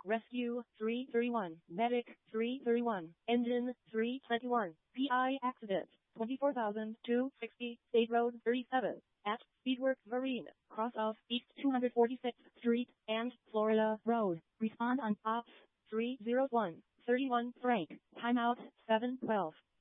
Rescue 331, Medic 331, Engine 321, PI accident 24,260, State Road 37, at Speedworks Marine, cross of East 246th Street and Florida Road. Respond on Ops 301, 31 Frank, timeout 712.